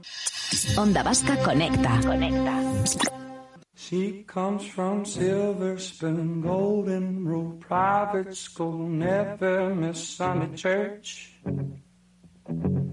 Onda Vasca Conecta. She comes from Silver Spoon, Golden Rule, private school, never miss Sunday church.